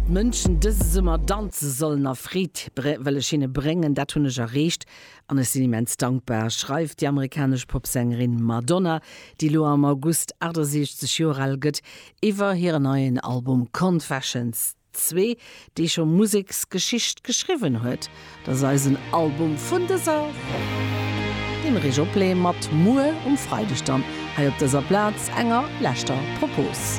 Mënschen dës Summer danse sollen a Fried well Chine brengen, dat hunnech errecht an es immens dankbar, schreift die amerikasch Popsängerin Madonna, die lo am August 68 Jahre alt gëtt, iwwer hire neuen Album Confessions 2, die schon Musiksgeschicht geschrieben huet. Das ist ein Album vun dieser den Rejoplay mat Mue Freidestand. Hai op dieser Platz enger lächter Propos.